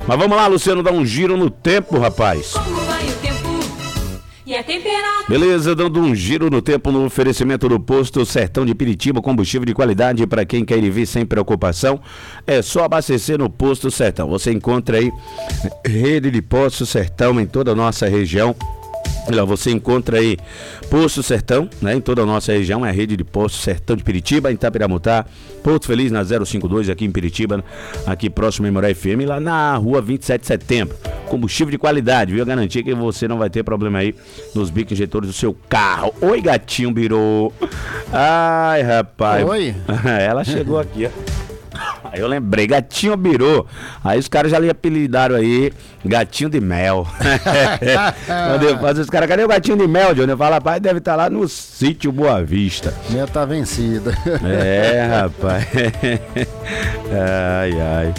Mas vamos lá, Luciano, dar um giro no tempo, rapaz. Beleza, dando um giro no tempo no oferecimento do Posto Sertão de Piritiba, combustível de qualidade para quem quer ir vir sem preocupação. É só abastecer no Posto Sertão. Você encontra aí rede de Posto Sertão em toda a nossa região. Você encontra aí Posto Sertão, né, em toda a nossa região, é a rede de Posto Sertão de Piritiba, em Itapiramutá, Porto Feliz na 052 aqui em Piritiba, aqui próximo a Memória FM, lá na rua 27 de setembro. Combustível de qualidade, viu? Eu garantia que você não vai ter problema aí nos bicos injetores do seu carro. Oi, gatinho birô. Ai, rapaz. Oi. Ela chegou aqui, ó. Aí eu lembrei, gatinho birô. Aí os caras já lhe apelidaram aí, gatinho de mel. Quando eu faço os caras, cadê o gatinho de mel, Johnny? Eu falo, rapaz, deve estar lá no sítio Boa Vista. Minha tá vencida. É, rapaz. Ai, ai.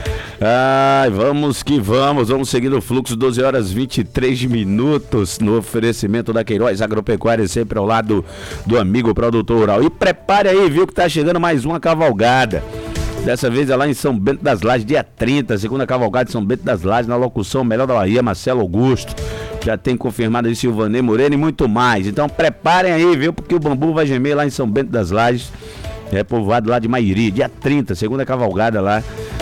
Ai, vamos que vamos seguindo o fluxo, 12 horas 23 minutos, no oferecimento da Queiroz Agropecuária, sempre ao lado do amigo produtor rural. E prepare aí, viu, que tá chegando mais uma cavalgada. Dessa vez é lá em São Bento das Lajes, dia 30, segunda cavalgada de São Bento das Lajes, na locução Melhor da Bahia, Marcelo Augusto. Já tem confirmado aí Silvanê Moreno e muito mais. Então preparem aí, viu, porque o bambu vai gemer lá em São Bento das Lajes, povoado lá de Mairi, dia 30, segunda cavalgada lá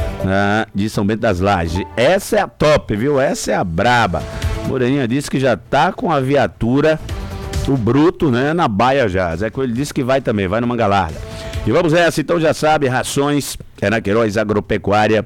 de São Bento das Lajes. Essa é a top, viu? Essa é a braba. Moreninha disse que já tá com a viatura, o bruto, né, na baia já. Zé Coelho disse que vai também, vai no Manga Larga. E vamos nessa, então já sabe, rações, é na Queiroz Agropecuária,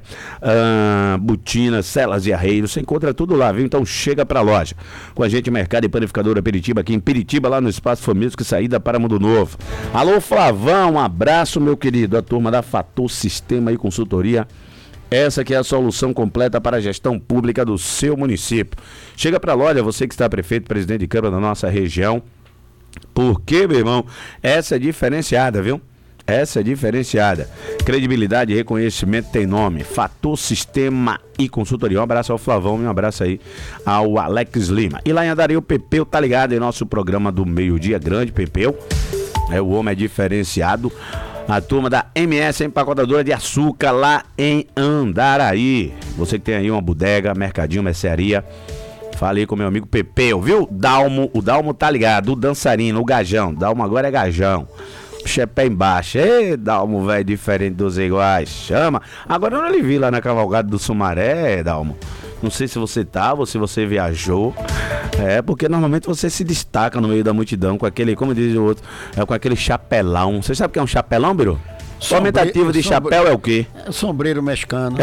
botinas, celas e arreios, você encontra tudo lá, viu? Então chega pra loja. Com a gente, Mercado e Panificadora Piritiba, aqui em Piritiba, lá no Espaço Família, que saída para Mundo Novo. Alô, Flavão, um abraço, meu querido, a turma da Fator Sistema e Consultoria. Essa que é a solução completa para a gestão pública do seu município. Chega pra loja, você que está prefeito, presidente de Câmara da nossa região, porque, meu irmão, essa é diferenciada, viu? Essa é diferenciada. Credibilidade e reconhecimento tem nome. Fator Sistema e Consultoria. Um abraço ao Flavão e um abraço aí ao Alex Lima. E lá em Andaria, o Pepeu tá ligado em nosso programa do meio-dia. Grande Pepeu. O homem é diferenciado. A turma da MS Empacotadora de Açúcar lá em Andaraí. Você que tem aí uma bodega, mercadinho, mercearia, falei com meu amigo Pepeu, viu? Dalmo, o Dalmo tá ligado. O dançarino, o gajão. Dalmo agora é gajão. É pé embaixo. Ei, Dalmo, velho, diferente dos iguais. Chama. Agora eu não lhe vi lá na cavalgada do Sumaré, Dalmo. Não sei se você tava ou se você viajou. Porque normalmente você se destaca no meio da multidão com aquele, como diz o outro, com aquele chapelão. Você sabe o que é um chapelão, Biro? Aumentativo de chapéu é o quê? É sombreiro mexicano.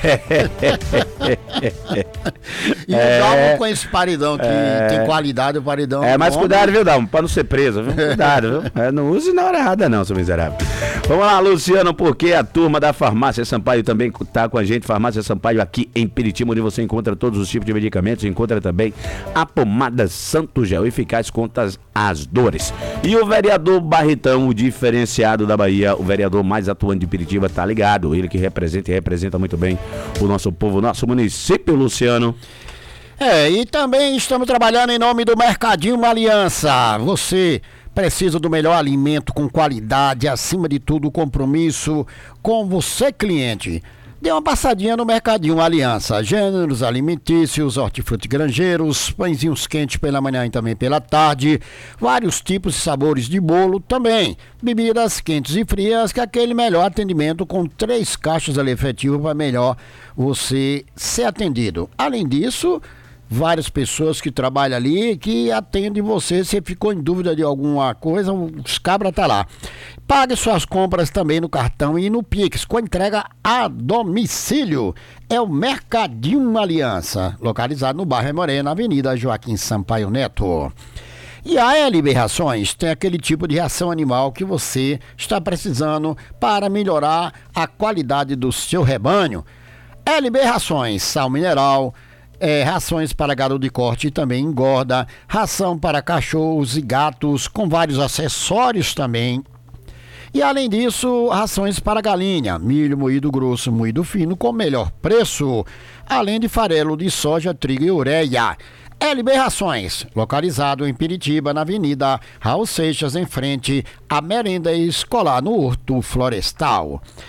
E o Dalmo com esse paredão que tem qualidade, o paredão. Mas cuidado, viu, Dalmo? Pra não ser preso, viu? Cuidado, viu? Não use na hora errada, não, seu miserável. Vamos lá, Luciano, porque a turma da Farmácia Sampaio também tá com a gente. Farmácia Sampaio aqui em Piritiba, onde você encontra todos os tipos de medicamentos. Encontra também a pomada Santo Gel, eficaz contra as dores. E o vereador Barretão, o diferenciado da Bahia, o vereador mais atuante de Piritiba, tá ligado. Ele que representa e representa muito bem o nosso povo, o nosso município, Luciano. E também estamos trabalhando em nome do Mercadinho Uma Aliança. Você precisa do melhor alimento com qualidade, acima de tudo, compromisso com você, cliente. Dê uma passadinha no Mercadinho Aliança. Gêneros alimentícios, hortifruti granjeiros, pãezinhos quentes pela manhã e também pela tarde. Vários tipos e sabores de bolo também. Bebidas quentes e frias, que é aquele melhor atendimento com 3 caixas ali efetivas para melhor você ser atendido. Além disso, várias pessoas que trabalham ali, que atendem você. Se ficou em dúvida de alguma coisa, os cabras tá lá. Pague suas compras também no cartão e no Pix, com entrega a domicílio. É o Mercadinho Aliança, localizado no bairro Morena, na Avenida Joaquim Sampaio Neto. E a LB Rações tem aquele tipo de ração animal que você está precisando para melhorar a qualidade do seu rebanho. LB Rações, sal mineral, rações para gado de corte e também engorda, ração para cachorros e gatos, com vários acessórios também. E além disso, rações para galinha, milho moído grosso, moído fino, com melhor preço, além de farelo de soja, trigo e ureia. LB Rações, localizado em Piritiba, na Avenida Raul Seixas, em frente à merenda escolar, no Horto Florestal.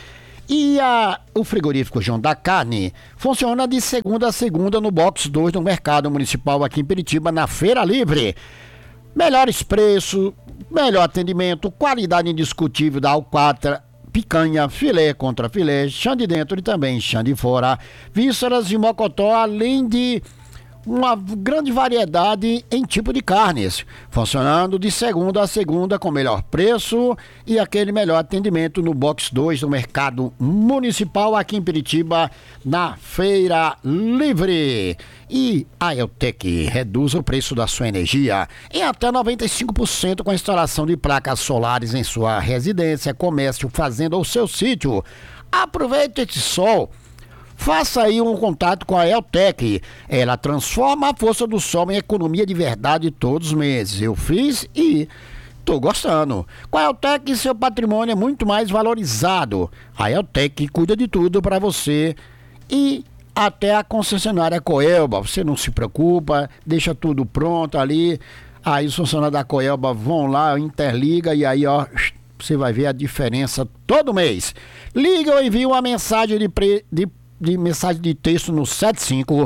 E o frigorífico João da Carne funciona de segunda a segunda no box 2 do Mercado Municipal aqui em Piritiba, na Feira Livre. Melhores preços, melhor atendimento, qualidade indiscutível da alcatra, picanha, filé contra filé, chã de dentro e também chã de fora, vísceras e mocotó, além de uma grande variedade em tipo de carnes, funcionando de segunda a segunda com melhor preço e aquele melhor atendimento no box 2 do Mercado Municipal aqui em Piritiba, na Feira Livre. E a Eltec reduz o preço da sua energia em até 95% com a instalação de placas solares em sua residência, comércio, fazenda ou seu sítio. Aproveite esse sol. Faça aí um contato com a Eltec. Ela transforma a força do sol em economia de verdade todos os meses. Eu fiz e tô gostando. Com a Eltec, seu patrimônio é muito mais valorizado. A Eltec cuida de tudo para você e até a concessionária Coelba. Você não se preocupa, deixa tudo pronto ali. Aí os funcionários da Coelba vão lá, interliga e aí, ó, você vai ver a diferença todo mês. Liga ou envia uma mensagem de mensagem de texto no 75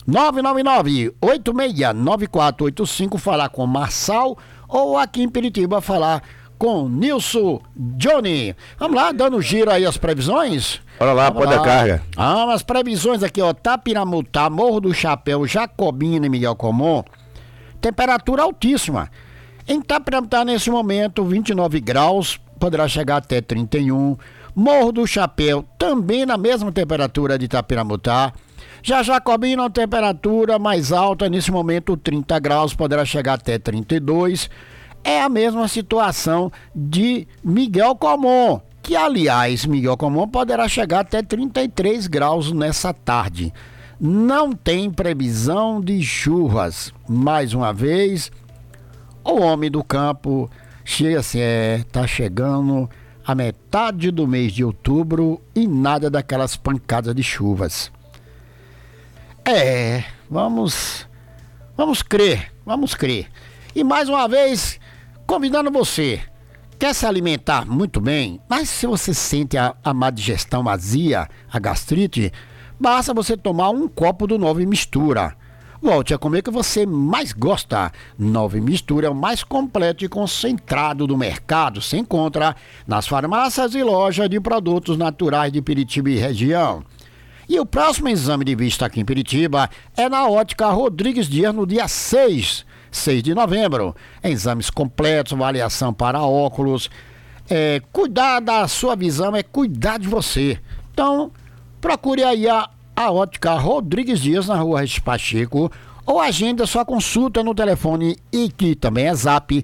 999-869485, falar com Marçal, ou aqui em Piritiba falar com Nilson Johnny. Vamos lá, dando giro aí as previsões. Bora lá, pode dar carga. As previsões aqui, ó, Tapiramutá, Morro do Chapéu, Jacobina e Miguel Comum, temperatura altíssima. Em Tapiramutá, nesse momento, 29 graus, poderá chegar até 31. Morro do Chapéu, também na mesma temperatura de Tapiramutá. Já Jacobina, uma temperatura mais alta, nesse momento 30 graus, poderá chegar até 32. É a mesma situação de Miguel Comum, que aliás, Miguel Comum poderá chegar até 33 graus nessa tarde. Não tem previsão de chuvas. Mais uma vez, o homem do campo chega assim, tá chegando a metade do mês de outubro e nada daquelas pancadas de chuvas. Vamos crer. E mais uma vez, convidando você, quer se alimentar muito bem, mas se você sente a má digestão, azia, a gastrite, basta você tomar um copo do Nove Mistura. Volte a comer o que você mais gosta. Nove Mistura é o mais completo e concentrado do mercado. Se encontra nas farmácias e lojas de produtos naturais de Piritiba e região. E o próximo exame de vista aqui em Piritiba é na Ótica Rodrigues Dias no dia 6 de novembro. Exames completos, avaliação para óculos. Cuidar da sua visão é cuidar de você. Então, procure aí a Ótica Rodrigues Dias, na rua Regis Pacheco, ou agenda sua consulta no telefone, e que também é zap,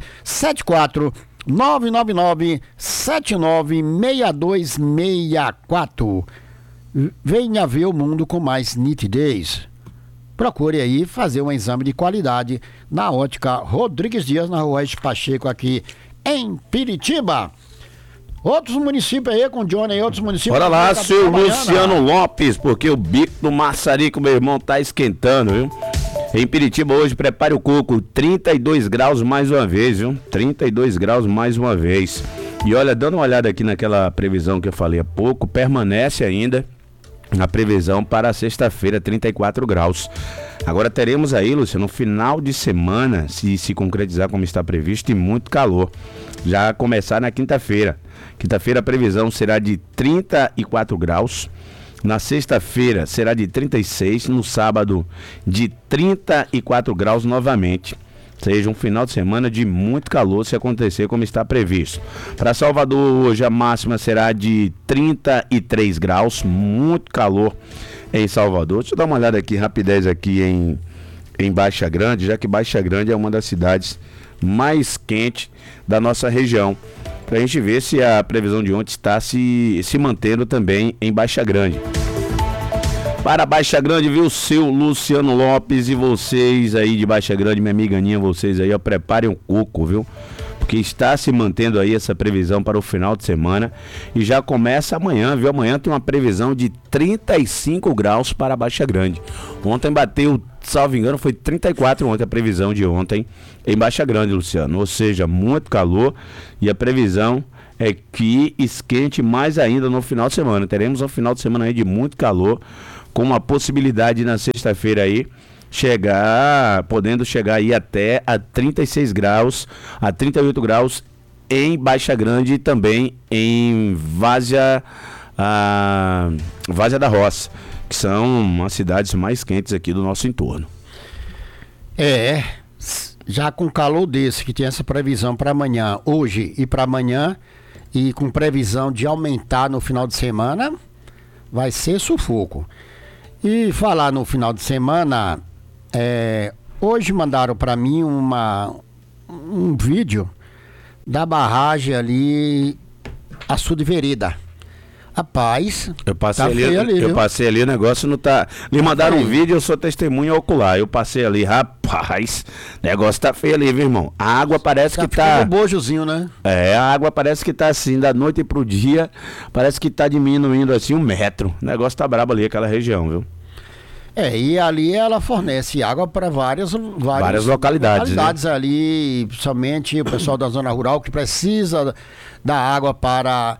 74999-796264. Venha ver o mundo com mais nitidez. Procure aí fazer um exame de qualidade na Ótica Rodrigues Dias, na rua Regis Pacheco, aqui em Piritiba. Outros municípios aí, com o Johnny aí, outros municípios. Bora lá, seu Luciano Lopes, porque o bico do maçarico, meu irmão, tá esquentando, viu? Em Piritiba hoje, prepare o coco, 32 graus mais uma vez, viu? 32 graus mais uma vez. E olha, dando uma olhada aqui naquela previsão que eu falei há pouco, permanece ainda na previsão para sexta-feira, 34 graus. Agora teremos aí, Luciano, no final de semana, se concretizar como está previsto, e muito calor. Já começar na quinta-feira. Quinta-feira a previsão será de 34 graus. Na sexta-feira será de 36. No sábado de 34 graus novamente. Seja um final de semana de muito calor se acontecer como está previsto. Para Salvador hoje a máxima será de 33 graus. Muito calor em Salvador. Deixa eu dar uma olhada aqui, rapidez aqui em Baixa Grande, já que Baixa Grande é uma das cidades mais quentes da nossa região. Pra gente ver se a previsão de ontem está se mantendo também em Baixa Grande. Para Baixa Grande, viu, seu Luciano Lopes, e vocês aí de Baixa Grande, minha amiga Aninha, vocês aí, ó, preparem um coco, viu? Porque está se mantendo aí essa previsão para o final de semana e já começa amanhã, viu? Amanhã tem uma previsão de 35 graus para Baixa Grande. Ontem bateu, salvo engano, foi 34 ontem a previsão de ontem em Baixa Grande, Luciano. Ou seja, muito calor, e a previsão é que esquente mais ainda no final de semana. Teremos um final de semana aí de muito calor, com uma possibilidade na sexta-feira aí podendo chegar aí até a 36 graus, a 38 graus em Baixa Grande e também em Várzea da Roça, que são as cidades mais quentes aqui do nosso entorno. Já com calor desse, que tem essa previsão para amanhã, hoje e para amanhã, e com previsão de aumentar no final de semana, vai ser sufoco. E falar no final de semana, hoje mandaram para mim um vídeo da barragem ali, Açude de Vereda. Rapaz, eu passei ali, o negócio não tá. Me mandaram um vídeo, eu sou testemunha ocular. Eu passei ali, rapaz, o negócio tá feio ali, viu, irmão? A água parece que tá. Um bojozinho, né? A água parece que tá assim, da noite pro dia, parece que tá diminuindo assim 1 metro. O negócio tá brabo ali, aquela região, viu? E ali ela fornece água para várias localidades, né? Ali, somente o pessoal da zona rural que precisa da água para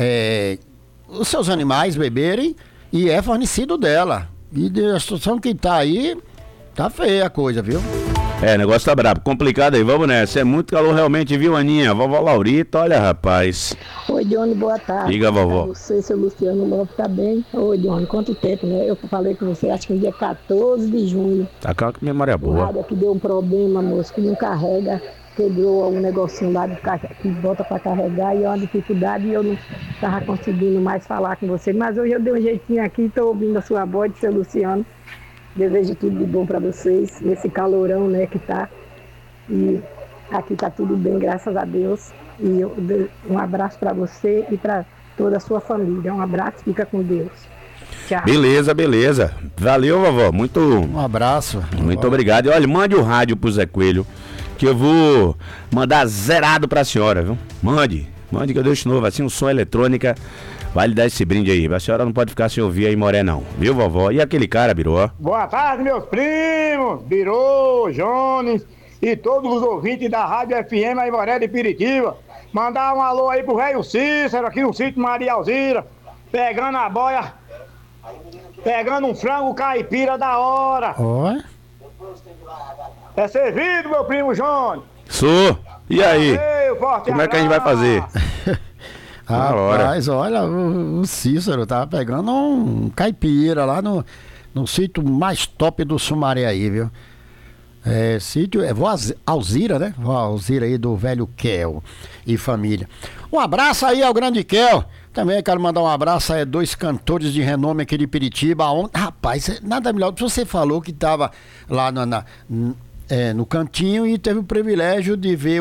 os seus animais beberem, e é fornecido dela. E a situação que tá aí, tá feia a coisa, viu? O negócio tá brabo, complicado aí, vamos nessa. É muito calor realmente, viu, Aninha? Vovó Laurita, olha, rapaz. Oi, Dione, boa tarde. Diga, vovó. Você, seu Luciano Lobo, tá bem? Oi, Dione, quanto tempo, né? Eu falei com você, acho que no dia 14 de junho. Tá com a memória boa. O rádio aqui deu um problema, moço, que não carrega. Quebrou um negocinho lá que bota para carregar, e é uma dificuldade, e eu não estava conseguindo mais falar com você. Mas hoje eu dei um jeitinho aqui, estou ouvindo a sua voz, seu Luciano. Desejo tudo de bom para vocês, nesse calorão, né, que tá. E aqui tá tudo bem, graças a Deus. E eu dou um abraço para você e para toda a sua família. Um abraço, fica com Deus. Tchau. Beleza. Valeu, vovó. Um abraço. Muito obrigado. E olha, mande o rádio pro Zé Coelho, que eu vou mandar zerado pra senhora, viu? Mande que eu deixo novo, assim, um som eletrônica, vai lhe dar esse brinde aí. A senhora não pode ficar sem ouvir aí, Moré, não. Viu, vovó? E aquele cara, Birô? Boa tarde, meus primos, Birô, Jones e todos os ouvintes da Rádio FM aí, Moré de Piritiba. Mandar um alô aí pro velho Cícero, aqui no sítio Maria Alzira, pegando a boia, pegando um frango caipira da hora. Oi? É servido, meu primo Jones. Sou. E aí? Valeu, como é que a gente vai fazer? Rapaz, olha, o Cícero tá pegando um caipira lá no sítio mais top do Sumaré aí, viu? Sítio, Vó Alzira, né? Vó Alzira aí do velho Kel e família. Um abraço aí ao grande Kel. Também quero mandar um abraço a 2 cantores de renome aqui de Piritiba. Rapaz, nada melhor. Você falou que tava lá no cantinho e teve o privilégio de ver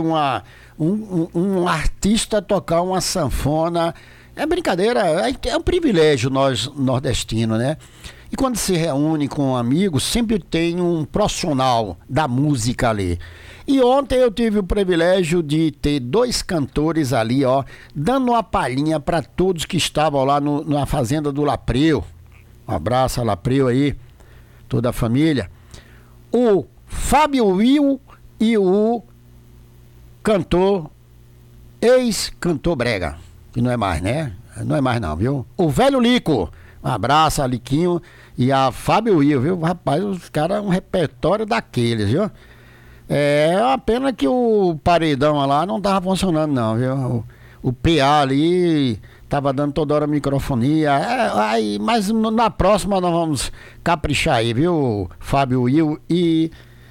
um artista tocar uma sanfona. É brincadeira, é um privilégio nós nordestinos, né? E quando se reúne com amigos, sempre tem um profissional da música ali. E ontem eu tive o privilégio de ter 2 cantores ali, ó, dando uma palhinha para todos que estavam lá na fazenda do Lapreu. Um abraço a Lapreu aí, toda a família. O Fábio Will e o cantor, ex-cantor brega, que não é mais, né? Não é mais não, viu? O velho Lico. Um abraço a Liquinho e a Fábio Will, viu? Rapaz, os caras um repertório daqueles, viu? É uma pena que o paredão lá não tava funcionando não, viu? O PA ali tava dando toda hora microfonia. Mas na próxima nós vamos caprichar aí, viu? Fábio Will e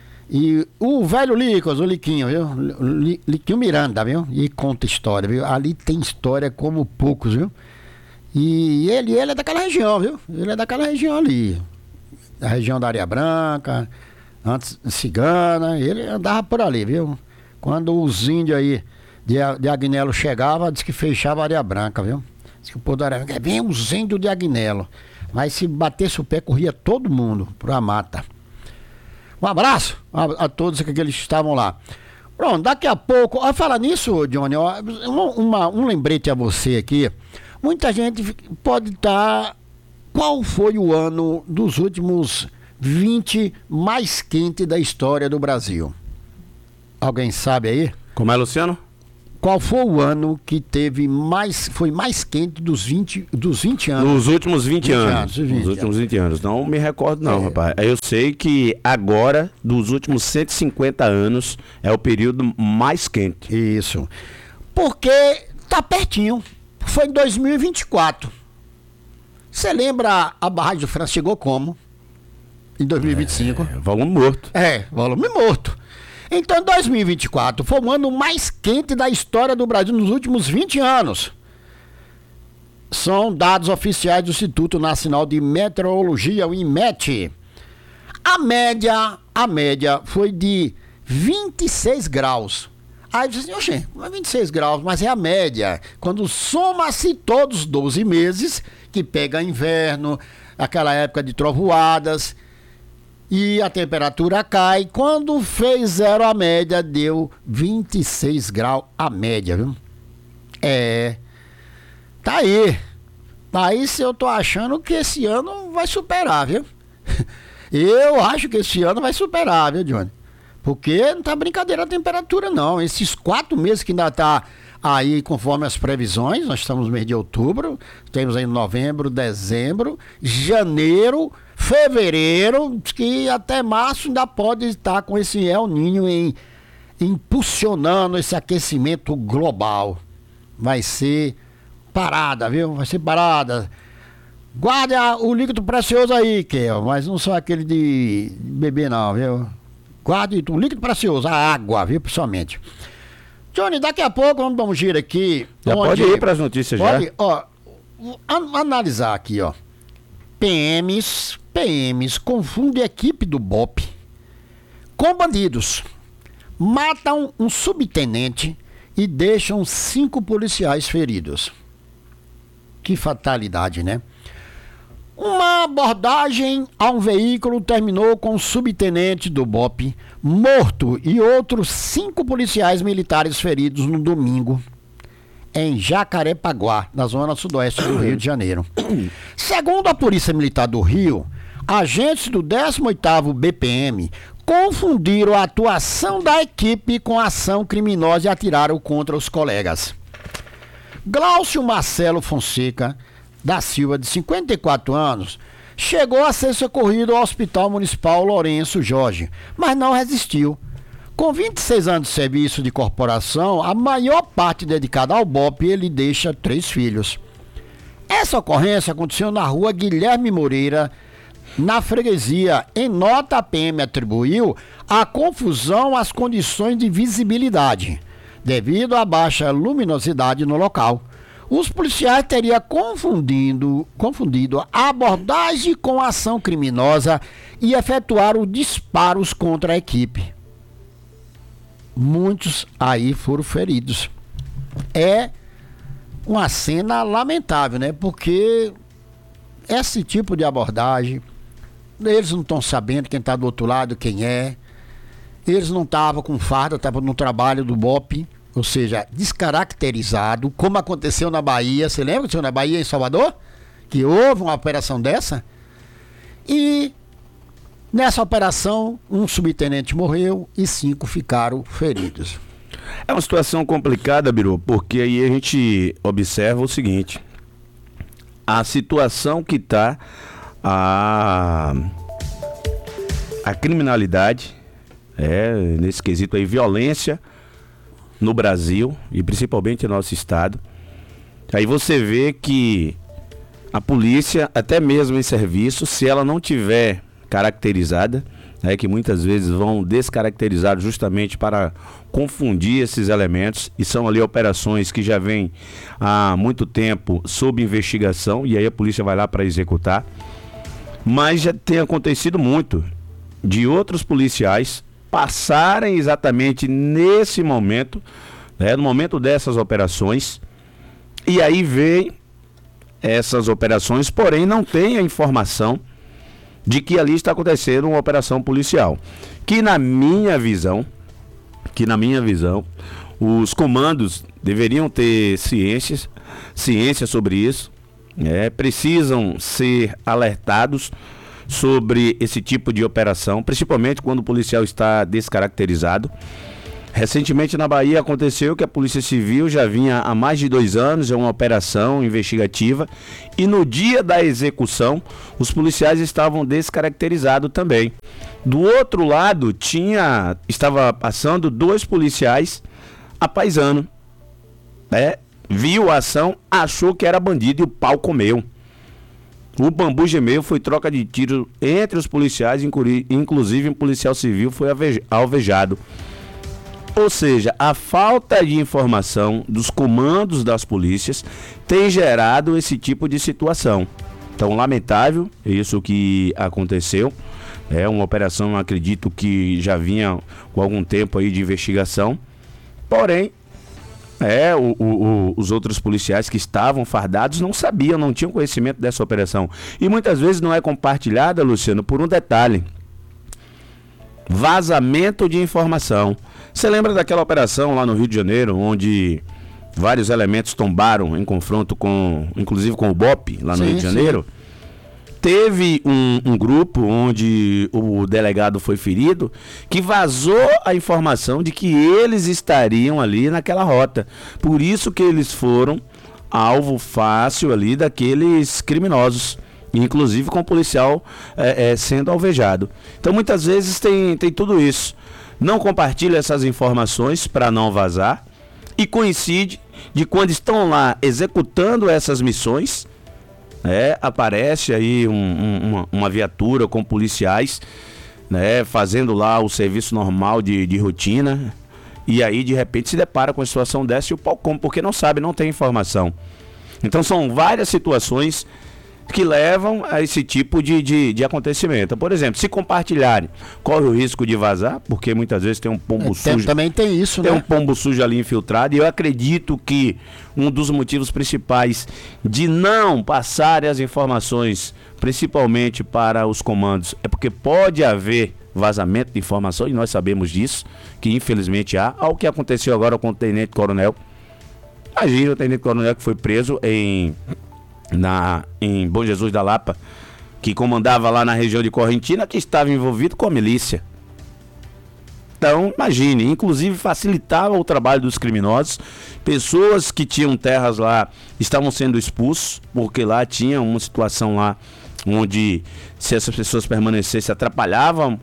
o velho Licos, o Liquinho, viu? Liquinho Miranda, viu? E conta história, viu? Ali tem história como poucos, viu? E ele é daquela região, viu? Ele é daquela região ali. Da região da Areia Branca, antes de Cigana, ele andava por ali, viu? Quando os índios aí de Agnello chegavam, disse que fechava a Areia Branca, viu? Disse que o povo da Areia Branca, vem os índios de Agnello. Mas se batesse o pé, corria todo mundo pra mata. Um abraço a todos que eles estavam lá. Pronto, daqui a pouco... Fala nisso, Johnny, um lembrete a você aqui. Muita gente pode estar... Qual foi o ano dos últimos 20 mais quente da história do Brasil? Alguém sabe aí? Como é, Luciano? qual foi o ano que foi mais quente dos 20 anos? Nos últimos 20 anos. Nos últimos 20 anos. Não me recordo não, rapaz. Eu sei que agora, dos últimos 150 anos, é o período mais quente. Isso. Porque tá pertinho. Foi em 2024. Você lembra a barragem do França chegou como? Em 2025. Volume morto. Volume morto. Então, 2024 foi o ano mais quente da história do Brasil nos últimos 20 anos. São dados oficiais do Instituto Nacional de Meteorologia, o INMET. A média foi de 26 graus. Aí você diz assim, oxe, mas 26 graus, mas é a média. Quando soma-se todos os 12 meses, que pega inverno, aquela época de trovoadas, e a temperatura cai. Quando fez zero, a média deu 26 graus, a média, viu? Tá aí. Mas eu tô achando que esse ano vai superar, viu? Eu acho que esse ano vai superar, viu, Johnny? Porque não tá brincadeira a temperatura, não. Esses 4 meses que ainda tá aí, conforme as previsões, nós estamos no mês de outubro, temos aí novembro, dezembro, janeiro, fevereiro, que até março ainda pode estar com esse El Niño impulsionando esse aquecimento global. Vai ser parada, viu? Vai ser parada. Guarda o líquido precioso aí, Kel, mas não só aquele de beber não, viu? Guarde o líquido precioso, a água, viu, pessoalmente. Johnny, daqui a pouco vamos dar um giro aqui. Já pode ir para as notícias já. Ó, analisar aqui, ó. PMs confundem a equipe do BOP com bandidos. Matam um subtenente e deixam 5 policiais feridos. Que fatalidade, né? Uma abordagem a um veículo terminou com um subtenente do BOP morto e outros 5 policiais militares feridos no domingo, em Jacarepaguá, na zona sudoeste do Rio de Janeiro. Segundo a Polícia Militar do Rio, agentes do 18º BPM confundiram a atuação da equipe com a ação criminosa e atiraram contra os colegas. Glaucio Marcelo Fonseca da Silva, de 54 anos, chegou a ser socorrido ao Hospital Municipal Lourenço Jorge, mas não resistiu. Com 26 anos de serviço de corporação, a maior parte dedicada ao BOP, ele deixa 3 filhos. Essa ocorrência aconteceu na rua Guilherme Moreira, na freguesia. Em nota, a PM atribuiu a confusão às condições de visibilidade, devido à baixa luminosidade no local. Os policiais teriam confundido a abordagem com a ação criminosa e efetuaram disparos contra a equipe. Muitos aí foram feridos. É uma cena lamentável, né? Porque esse tipo de abordagem, eles não estão sabendo quem está do outro lado, quem é. Eles não estavam com farda, estavam no trabalho do BOP. Ou seja, descaracterizado, como aconteceu na Bahia. Você lembra que aconteceu na Bahia, em Salvador? Que houve uma operação dessa? E nessa operação, um subtenente morreu e 5 ficaram feridos. É uma situação complicada, Biru, porque aí a gente observa o seguinte: a situação que está a criminalidade, nesse quesito aí, violência no Brasil e principalmente no nosso estado. Aí você vê que a polícia, até mesmo em serviço, se ela não tiver caracterizada, que muitas vezes vão descaracterizar justamente para confundir esses elementos, e são ali operações que já vêm há muito tempo sob investigação, e aí a polícia vai lá para executar. Mas já tem acontecido muito de outros policiais passarem exatamente nesse momento, no momento dessas operações, e aí vem essas operações, porém não tem a informação de que ali está acontecendo uma operação policial, que na minha visão, os comandos deveriam ter ciência sobre isso, precisam ser alertados sobre esse tipo de operação, principalmente quando o policial está descaracterizado. Recentemente na Bahia aconteceu que a Polícia Civil já vinha há mais de 2 anos, é uma operação investigativa, e no dia da execução os policiais estavam descaracterizados também. Do outro lado estava passando 2 policiais a paisano, viu a ação, achou que era bandido e o pau comeu. O bambu gemeu, foi troca de tiro entre os policiais, inclusive um policial civil foi alvejado. Ou seja, a falta de informação dos comandos das polícias tem gerado esse tipo de situação. Então, lamentável isso que aconteceu. É uma operação, acredito que já vinha com algum tempo aí de investigação. Porém, os outros policiais que estavam fardados não sabiam, não tinham conhecimento dessa operação. E muitas vezes não é compartilhada, Luciano, por um detalhe: vazamento de informação. Você lembra daquela operação lá no Rio de Janeiro, onde vários elementos tombaram em confronto inclusive com o BOPE, lá no Rio de Janeiro? Teve um grupo onde o delegado foi ferido, que vazou a informação de que eles estariam ali naquela rota. Por isso que eles foram alvo fácil ali daqueles criminosos, inclusive com o policial sendo alvejado. Então muitas vezes tem tudo isso. Não compartilha essas informações para não vazar, e coincide de quando estão lá executando essas missões, aparece aí uma viatura com policiais, fazendo lá o serviço normal de rotina, e aí de repente se depara com a situação dessa e o pau come, porque não sabe, não tem informação. Então são várias situações que levam a esse tipo de acontecimento. Por exemplo, se compartilharem, corre o risco de vazar, porque muitas vezes tem um pombo sujo. Também tem isso, tem um pombo sujo ali infiltrado, e eu acredito que um dos motivos principais de não passarem as informações, principalmente para os comandos, é porque pode haver vazamento de informação, e nós sabemos disso, que infelizmente há. Ao que aconteceu agora com o Tenente Coronel. Imagina o Tenente Coronel que foi preso em Bom Jesus da Lapa, que comandava lá na região de Correntina, que estava envolvido com a milícia. Então, imagine, inclusive facilitava o trabalho dos criminosos. Pessoas que tinham terras lá estavam sendo expulsos, porque lá tinha uma situação lá onde, se essas pessoas permanecessem, atrapalhavam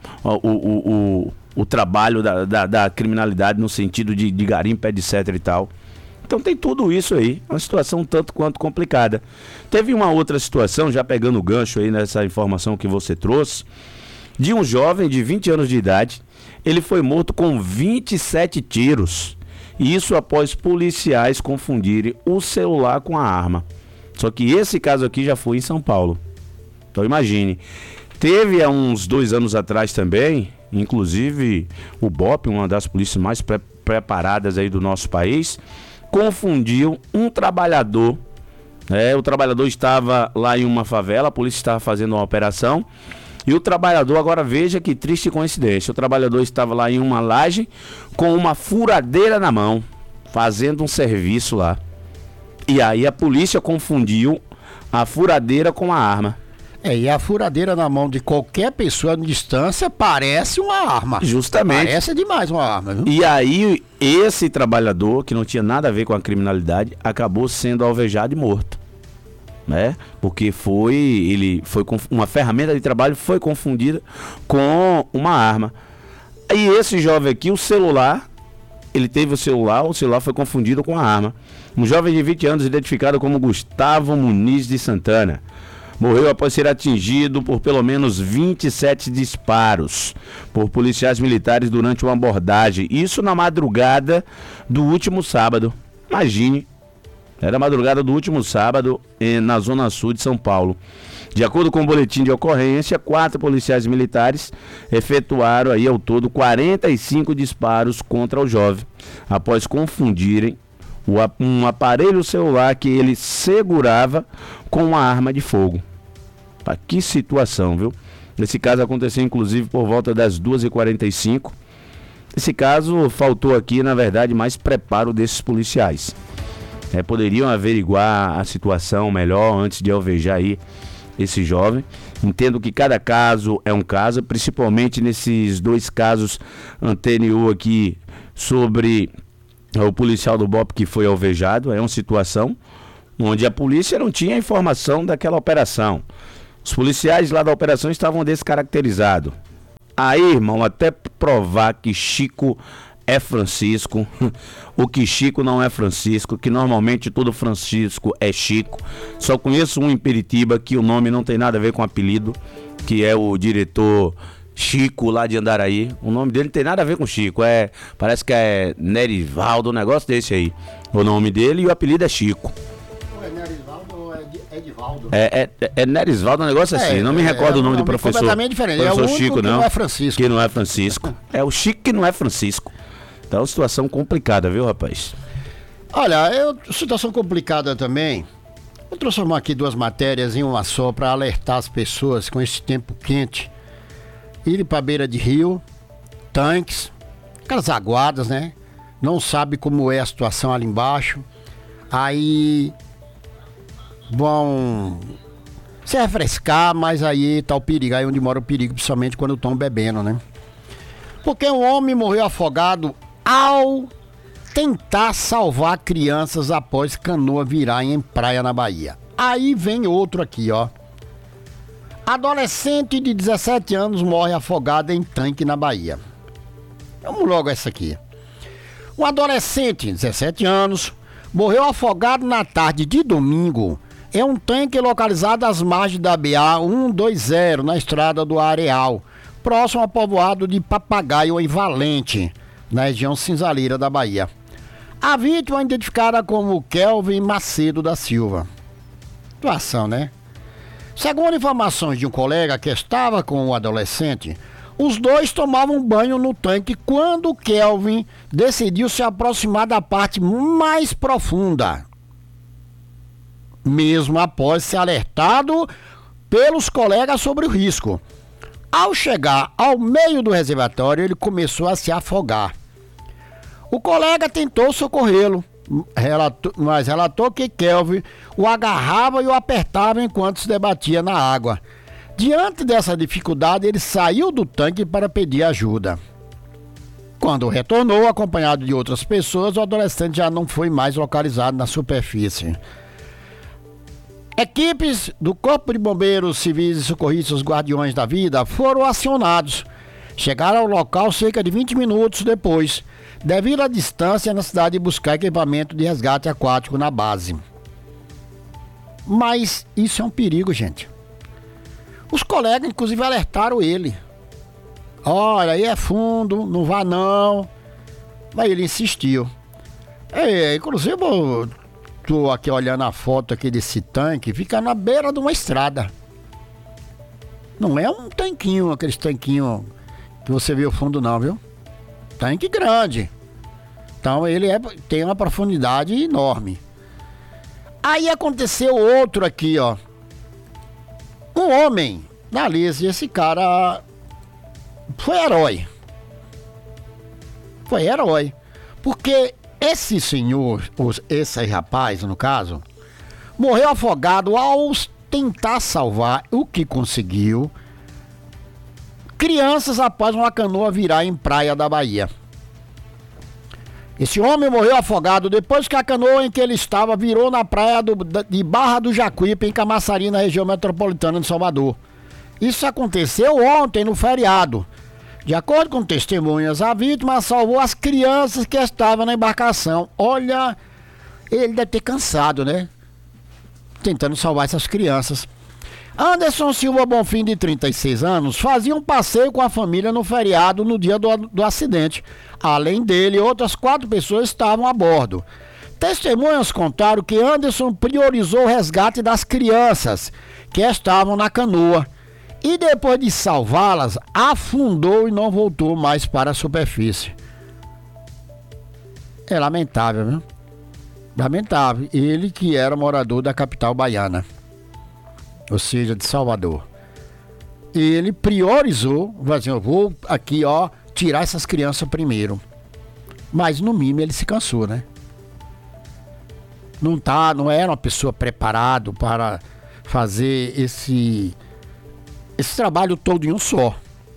o trabalho da criminalidade, no sentido de garimpo, etc e tal. Então tem tudo isso aí, uma situação tanto quanto complicada. Teve uma outra situação, já pegando o gancho aí nessa informação que você trouxe, de um jovem de 20 anos de idade. Ele foi morto com 27 tiros. E isso após policiais confundirem o celular com a arma. Só que esse caso aqui já foi em São Paulo. Então imagine. Teve há uns 2 anos atrás também, inclusive o BOPE, uma das polícias mais preparadas aí do nosso país, confundiu um trabalhador. O trabalhador estava lá em uma favela, a polícia estava fazendo uma operação, e o trabalhador, agora veja que triste coincidência, o trabalhador estava lá em uma laje com uma furadeira na mão, fazendo um serviço lá. E aí a polícia confundiu a furadeira com a arma. E a furadeira na mão de qualquer pessoa à distância parece uma arma. Justamente. Parece demais uma arma, viu? E aí esse trabalhador, que não tinha nada a ver com a criminalidade, acabou sendo alvejado e morto. Porque uma ferramenta de trabalho foi confundida com uma arma. E esse jovem aqui, o celular foi confundido com a arma. Um jovem de 20 anos, identificado como Gustavo Muniz de Santana, morreu após ser atingido por pelo menos 27 disparos por policiais militares durante uma abordagem. Isso na madrugada do último sábado. Imagine. Era a madrugada do último sábado, na zona sul de São Paulo. De acordo com o boletim de ocorrência, 4 policiais militares efetuaram aí ao todo 45 disparos contra o jovem, após confundirem um aparelho celular que ele segurava com uma arma de fogo. Que situação, viu? Esse caso aconteceu inclusive por volta das 2h45. Esse caso faltou aqui, na verdade, mais preparo desses policiais. Poderiam averiguar a situação melhor antes de alvejar aí esse jovem. Entendo que cada caso é um caso, principalmente nesses 2 casos anterior aqui sobre o policial do BOPE que foi alvejado. É uma situação onde a polícia não tinha informação daquela operação. Os policiais lá da operação estavam descaracterizados. Aí, irmão, até provar que Chico é Francisco, o que Chico não é Francisco, que normalmente todo Francisco é Chico. Só conheço um em Piritiba que o nome não tem nada a ver com o apelido, que é o diretor Chico lá de Andaraí. O nome dele não tem nada a ver com Chico, parece que é Nerivaldo, um negócio desse aí. O nome dele e o apelido é Chico. É Nerivaldo ou é Edivaldo? É Nerisvaldo, um negócio assim. Não me recordo o nome do professor. Completamente diferente. Professor É o único Chico, que não é Francisco. Que não é Francisco. É o Chico que não é Francisco. Então é uma situação complicada, viu, rapaz? Olha, situação complicada também. Vou transformar aqui 2 matérias em uma só para alertar as pessoas com esse tempo quente. Ir para a beira de rio, tanques, aquelas aguadas, né? Não sabe como é a situação ali embaixo. Aí vão se refrescar, mas aí tá o perigo. Aí onde mora o perigo, principalmente quando estão bebendo, né? Porque um homem morreu afogado ao tentar salvar crianças após canoa virar em praia na Bahia. Aí vem outro aqui, ó. Adolescente de 17 anos morre afogado em tanque na Bahia. Vamos logo essa aqui. Um adolescente de 17 anos morreu afogado na tarde de domingo em um tanque localizado às margens da BA-120, na estrada do Areal, próximo ao povoado de Papagaio, em Valente, na região cinzaleira da Bahia. A vítima é identificada como Kelvin Macedo da Silva. Situação, né? Segundo informações de um colega que estava com o adolescente, os dois tomavam banho no tanque quando Kelvin decidiu se aproximar da parte mais profunda, mesmo após ser alertado pelos colegas sobre o risco. Ao chegar ao meio do reservatório, ele começou a se afogar. O colega tentou socorrê-lo, mas relatou que Kelvin o agarrava e o apertava enquanto se debatia na água. Diante dessa dificuldade, ele saiu do tanque para pedir ajuda. Quando retornou, acompanhado de outras pessoas, o adolescente já não foi mais localizado na superfície. Equipes do Corpo de Bombeiros Civis e Socorristas Guardiões da Vida foram acionados. Chegaram ao local cerca de 20 minutos depois, devido à distância na cidade de buscar equipamento de resgate aquático na base. Mas isso é um perigo, gente. Os colegas, inclusive, alertaram ele. Olha, aí é fundo, não vá não. Mas ele insistiu. Inclusive, eu tô aqui olhando a foto aqui desse tanque, fica na beira de uma estrada. Não é um tanquinho, aqueles tanquinhos que você vê o fundo não, viu? Tanque grande. Então ele tem uma profundidade enorme. Aí aconteceu outro aqui, ó. Um homem na Lise, esse cara foi herói. Foi herói. Porque esse senhor, esse rapaz no caso, morreu afogado ao tentar salvar o que conseguiu crianças após uma canoa virar em praia da Bahia. Esse homem morreu afogado depois que a canoa em que ele estava virou na praia de Barra do Jacuípe, em Camaçari, na região metropolitana de Salvador. Isso aconteceu ontem, no feriado. De acordo com testemunhas, a vítima salvou as crianças que estavam na embarcação. Olha, ele deve ter cansado, né? Tentando salvar essas crianças. Anderson Silva Bonfim, de 36 anos, fazia um passeio com a família no feriado no dia do acidente. Além dele, outras 4 pessoas estavam a bordo. Testemunhas contaram que Anderson priorizou o resgate das crianças que estavam na canoa e, depois de salvá-las, afundou e não voltou mais para a superfície. É lamentável, né? Lamentável. Ele que era morador da capital baiana, ou seja, de Salvador. Ele priorizou, assim, eu vou aqui, ó, tirar essas crianças primeiro. Mas no mínimo ele se cansou, né? Não era uma pessoa preparada para fazer esse trabalho todo em um só.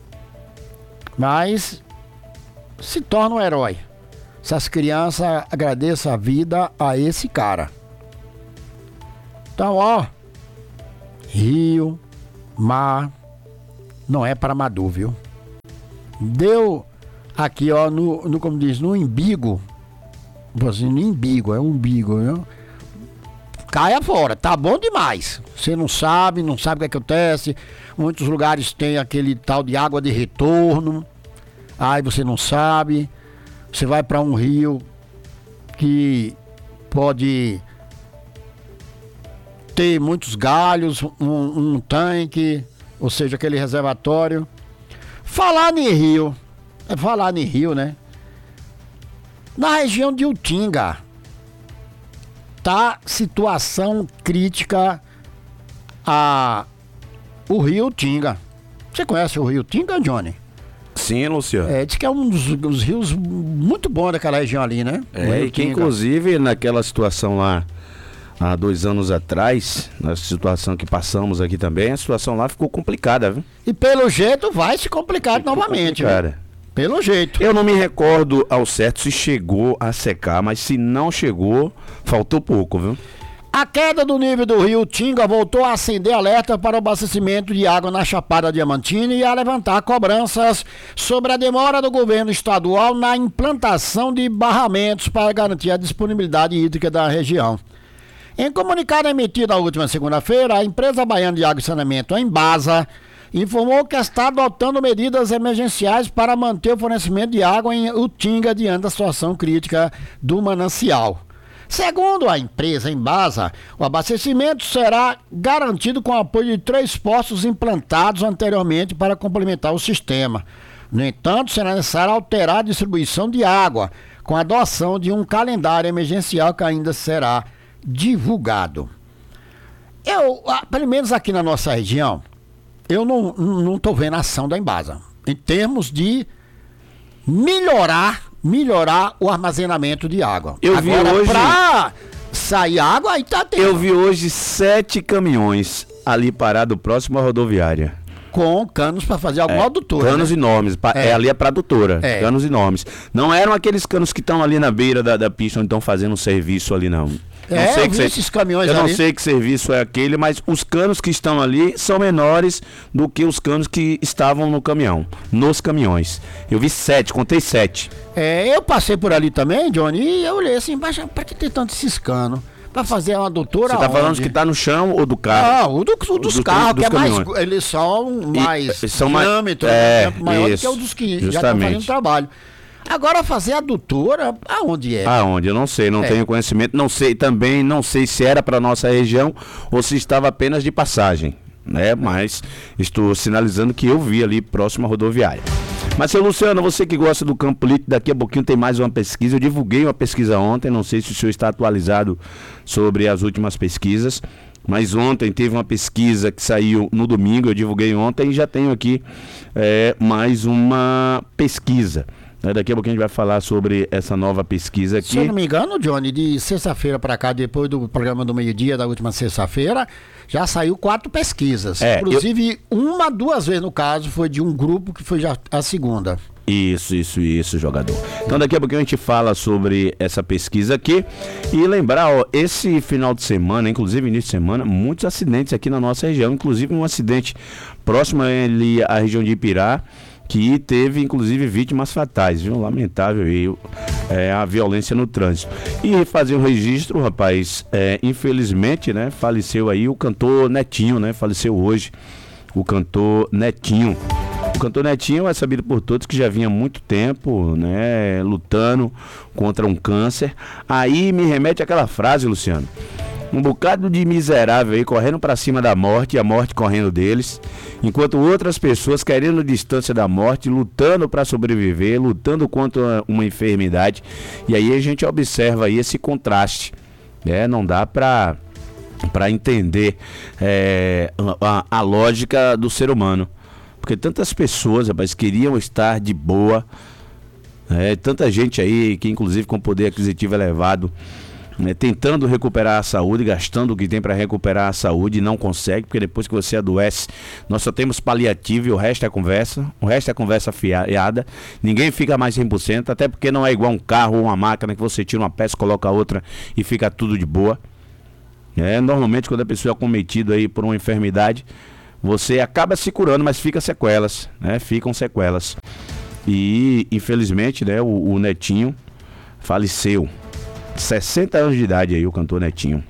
Mas se torna um herói. Essas crianças agradeçam a vida a esse cara. Então, ó, rio, mar, não é para amador, viu? Deu aqui, ó, como diz, no umbigo. Assim, no umbigo, é umbigo, viu? Caia fora, tá bom demais. Você não sabe o que acontece. Muitos lugares tem aquele tal de água de retorno. Aí você não sabe. Você vai para um rio que pode ter muitos galhos, um tanque, ou seja, aquele reservatório. Falar em rio, né? Na região de Utinga, tá situação crítica o rio Utinga. Você conhece o rio Utinga, Johnny? Sim, Luciano. Diz que é um dos rios muito bons daquela região ali, né? E que inclusive naquela situação lá, há 2 anos atrás, na situação que passamos aqui também, a situação lá ficou complicada, viu? E pelo jeito vai se complicar novamente, cara. Pelo jeito. Eu não me recordo ao certo se chegou a secar, mas se não chegou, faltou pouco, viu? A queda do nível do rio Tinga voltou a acender alerta para o abastecimento de água na Chapada Diamantina e a levantar cobranças sobre a demora do governo estadual na implantação de barramentos para garantir a disponibilidade hídrica da região. Em comunicado emitido na última segunda-feira, a empresa baiana de água e saneamento, a Embasa, informou que está adotando medidas emergenciais para manter o fornecimento de água em Utinga diante da situação crítica do manancial. Segundo a empresa Embasa, o abastecimento será garantido com o apoio de 3 postos implantados anteriormente para complementar o sistema. No entanto, será necessário alterar a distribuição de água, com a adoção de um calendário emergencial que ainda será divulgado. Pelo menos aqui na nossa região, eu não estou vendo a ação da Embasa em termos de melhorar o armazenamento de água. Eu vi hoje, pra sair água, aí tá tendo. Eu vi hoje 7 caminhões ali parados próximo à rodoviária. Com canos para fazer alguma adutora. Canos, né? Enormes. Ali é pra adutora. Canos enormes. Não eram aqueles canos que estão ali na beira da pista onde estão fazendo um serviço ali, não. Esses caminhões eu ali. não sei que serviço é aquele, mas os canos que estão ali são menores do que os canos que estavam no caminhão, nos caminhões. Eu vi 7, contei 7. Eu passei por ali também, Johnny, e eu olhei assim, pra que ter tanto esses canos? Pra fazer uma adutora. Você tá falando dos que tá no chão ou do carro? Não, dos carros, que é mais. Eles são mais diâmetro, maior do que os dos que já estão fazendo trabalho. Agora fazer adutora, aonde é? Aonde? Eu não sei, não tenho conhecimento, não sei se era para nossa região ou se estava apenas de passagem, né? Mas estou sinalizando que eu vi ali próximo à rodoviária. Mas, seu Luciano, você que gosta do campo político, daqui a pouquinho tem mais uma pesquisa. Eu divulguei uma pesquisa ontem, não sei se o senhor está atualizado sobre as últimas pesquisas, mas ontem teve uma pesquisa que saiu no domingo, eu divulguei ontem e já tenho aqui mais uma pesquisa. Daqui a pouquinho a gente vai falar sobre essa nova pesquisa aqui. Se eu não me engano, Johnny, de sexta-feira para cá, depois do programa do meio-dia da última sexta-feira, já saiu 4 pesquisas. Inclusive, 2 vezes no caso, foi de um grupo que foi já a segunda. Isso, jogador. Então daqui a pouquinho a gente fala sobre essa pesquisa aqui. E lembrar, esse final de semana, inclusive início de semana, muitos acidentes aqui na nossa região. Inclusive um acidente próximo ali à região de Ipirá, que teve inclusive vítimas fatais, viu? Lamentável aí, a violência no trânsito. E fazer um registro, rapaz, infelizmente, né, faleceu aí o cantor Netinho, né, faleceu hoje o cantor Netinho. O cantor Netinho é sabido por todos que já vinha há muito tempo, né, lutando contra um câncer. Aí me remete àquela frase, Luciano, um bocado de miserável aí correndo pra cima da morte e a morte correndo deles, enquanto outras pessoas querendo distância da morte, lutando para sobreviver, lutando contra uma enfermidade. E aí a gente observa aí esse contraste, né? Não dá pra entender a lógica do ser humano, porque tantas pessoas, rapaz, queriam estar de boa, tanta gente aí que inclusive com poder aquisitivo elevado, tentando recuperar a saúde, gastando o que tem para recuperar a saúde e não consegue, porque depois que você adoece, nós só temos paliativo e o resto é conversa fiada, ninguém fica mais 100%, até porque não é igual um carro ou uma máquina que você tira uma peça, coloca outra e fica tudo de boa. Normalmente quando a pessoa é acometida aí por uma enfermidade, você acaba se curando, mas fica sequelas, ficam sequelas. E infelizmente, o Netinho faleceu. 60 anos de idade aí, o cantor Netinho.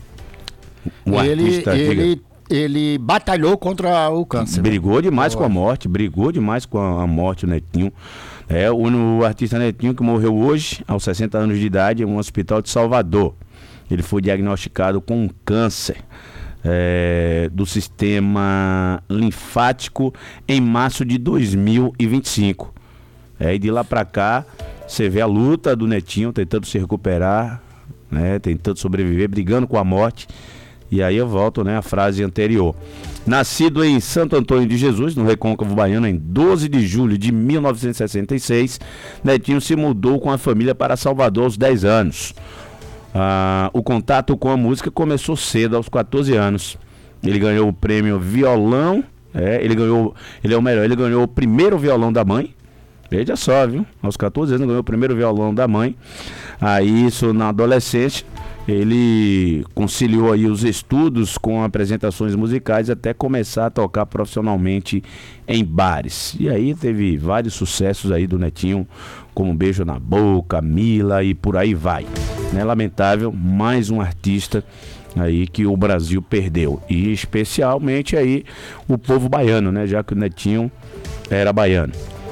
Ele batalhou contra o câncer. Brigou demais com a morte, o Netinho. O artista Netinho que morreu hoje, aos 60 anos de idade, em um hospital de Salvador. Ele foi diagnosticado com um câncer do sistema linfático em março de 2025. E de lá pra cá, você vê a luta do Netinho tentando se recuperar, tentando sobreviver, brigando com a morte. E aí eu volto à frase anterior. Nascido em Santo Antônio de Jesus, no Recôncavo Baiano, em 12 de julho de 1966, Netinho se mudou com a família para Salvador aos 10 anos. O contato com a música começou cedo, aos 14 anos. Ele ganhou o prêmio violão, ele ganhou o primeiro violão da mãe. Veja só, viu? Aos 14 anos ganhou o primeiro violão da mãe. Aí isso na adolescência, ele conciliou aí os estudos com apresentações musicais até começar a tocar profissionalmente em bares. E aí teve vários sucessos aí do Netinho, como Um Beijo na Boca, Mila e por aí vai. Lamentável, mais um artista aí que o Brasil perdeu. E especialmente aí o povo baiano, já que o Netinho era baiano.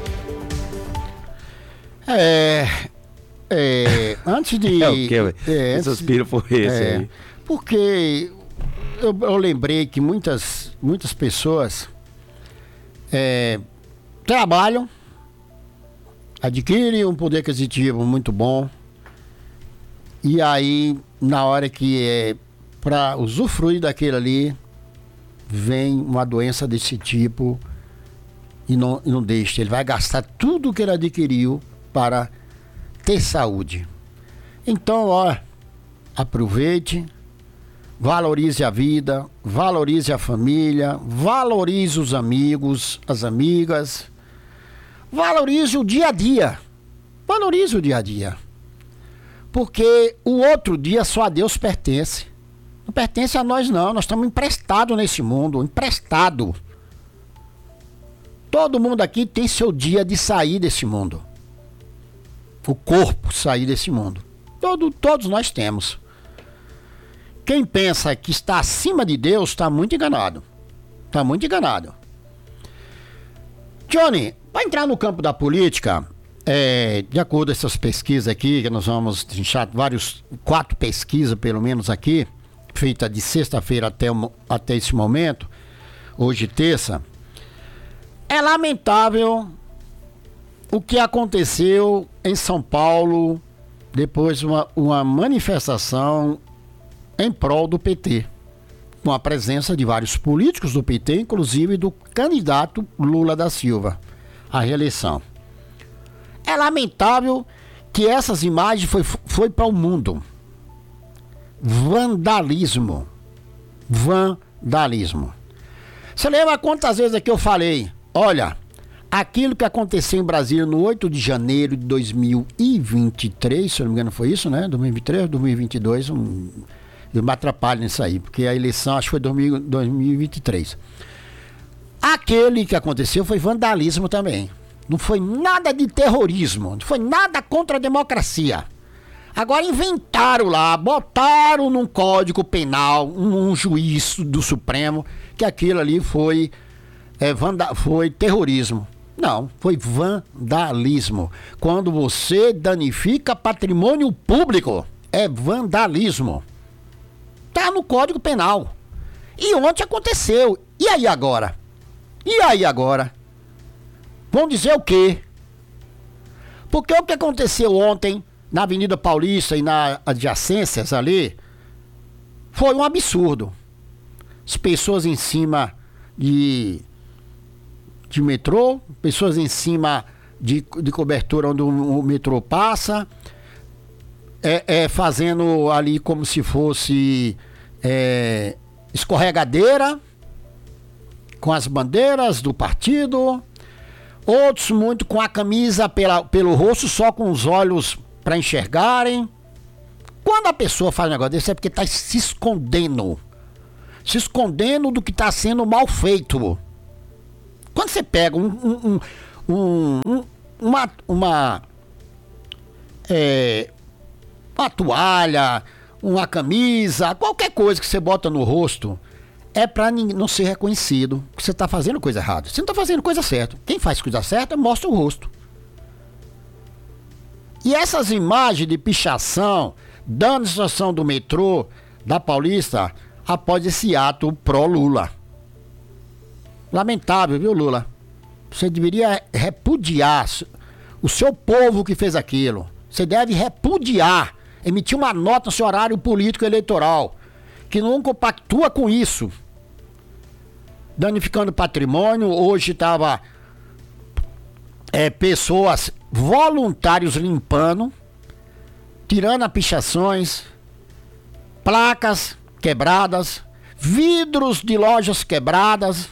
Antes de... o quê? Que suspiro foi esse aí? Porque eu lembrei que muitas pessoas trabalham, adquirem um poder aquisitivo muito bom, e aí, na hora que é para usufruir daquele ali, vem uma doença desse tipo e não deixa. Ele vai gastar tudo que ele adquiriu para ter saúde. Então, aproveite, valorize a vida, valorize a família, valorize os amigos, as amigas, valorize o dia a dia. Valorize o dia a dia. Porque o outro dia só a Deus pertence. Não pertence a nós não, nós estamos emprestados nesse mundo, emprestado. Todo mundo aqui tem seu dia de sair desse mundo. O corpo sair desse mundo. Todos nós temos. Quem pensa que está acima de Deus está muito enganado. Está muito enganado. Johnny, para entrar no campo da política, de acordo com essas pesquisas aqui, que nós vamos deixar 4 pesquisas pelo menos aqui, feita de sexta-feira até esse momento, hoje terça, é lamentável o que aconteceu em São Paulo depois de uma manifestação em prol do PT, com a presença de vários políticos do PT, inclusive do candidato Lula da Silva à reeleição. É lamentável que essas imagens foi para o mundo. Vandalismo. Você lembra quantas vezes aqui eu falei? Olha, aquilo que aconteceu em Brasília no 8 de janeiro de 2023, se eu não me engano foi isso, 2023 ou 2022, eu me atrapalho nisso aí, porque a eleição acho que foi 2023. Aquele que aconteceu foi vandalismo também. Não foi nada de terrorismo, não foi nada contra a democracia. Agora inventaram lá, botaram num código penal, um juiz do Supremo, que aquilo ali foi terrorismo. Não, foi vandalismo. Quando você danifica patrimônio público, é vandalismo. Tá no Código Penal. E ontem aconteceu. E aí agora? Vão dizer o quê? Porque o que aconteceu ontem na Avenida Paulista e nas adjacências ali foi um absurdo. As pessoas em cima de metrô, pessoas em cima de cobertura onde o metrô passa, fazendo ali como se fosse escorregadeira, com as bandeiras do partido. Outros muito com a camisa pelo rosto, só com os olhos para enxergarem. Quando a pessoa faz um negócio desse é porque está se escondendo. Se escondendo do que está sendo mal feito. Quando você pega uma toalha, uma camisa, qualquer coisa que você bota no rosto, é para não ser reconhecido que você está fazendo coisa errada. Você não está fazendo coisa certa. Quem faz coisa certa mostra o rosto. E essas imagens de pichação, dando a situação do metrô da Paulista após esse ato pró-Lula. Lamentável, viu, Lula? Você deveria repudiar o seu povo que fez aquilo. Você deve repudiar, emitir uma nota no seu horário político eleitoral, que não compactua com isso. Danificando patrimônio, hoje estava pessoas, voluntários limpando, tirando pichações, placas quebradas, vidros de lojas quebradas.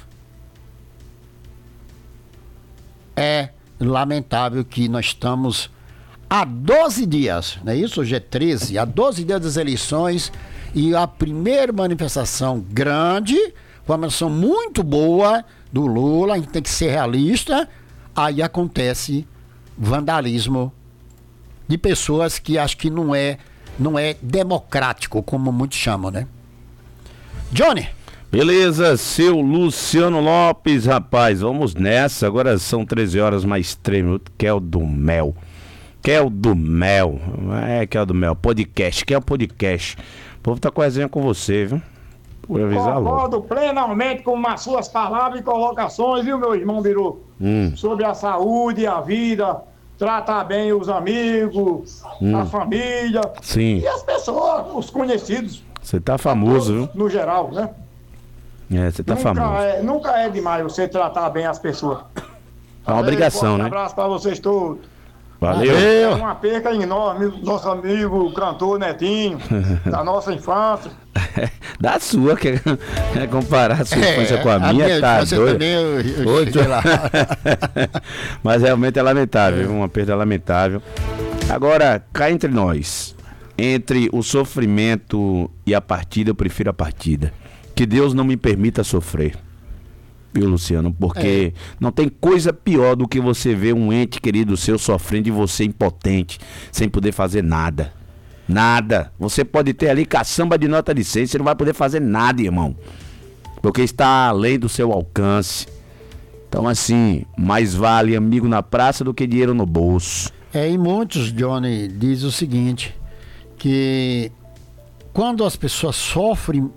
É lamentável que nós estamos há 12 dias, não é isso? Hoje é 13, há 12 dias das eleições, e a primeira manifestação grande, uma manifestação muito boa do Lula, a gente tem que ser realista, aí acontece vandalismo de pessoas que acho que não é democrático, como muitos chamam, né? Johnny. Beleza, seu Luciano Lopes, rapaz, vamos nessa. Agora são 13 horas mais 3 minutos. Quel do Mel. Quel do Mel. Quel do Mel. Podcast. Quel podcast. O povo tá com a resenha com você, viu? Vou avisar logo. Concordo plenamente com as suas palavras e colocações, viu, meu irmão Biru? Sobre a saúde, a vida, tratar bem os amigos, a família. Sim. E as pessoas, os conhecidos. Você tá famoso, viu? No geral, né? Você tá famoso. Nunca é demais você tratar bem as pessoas. É uma obrigação, né? Um abraço pra vocês todos. Valeu. É uma perca enorme, nosso amigo cantor Netinho, da nossa infância. Da sua, quer comparar a sua infância com a minha, tá doido. Também, eu sei lá. Mas realmente é lamentável, uma perda lamentável. Agora, cá entre nós, entre o sofrimento e a partida, eu prefiro a partida. Que Deus não me permita sofrer, viu, Luciano? Porque não tem coisa pior do que você ver um ente querido seu sofrendo e você impotente, sem poder fazer nada. Nada. Você pode ter ali caçamba de nota de 100, você não vai poder fazer nada, irmão. Porque está além do seu alcance. Então, assim, mais vale amigo na praça do que dinheiro no bolso. E muitos, Johnny, diz o seguinte, que quando as pessoas sofrem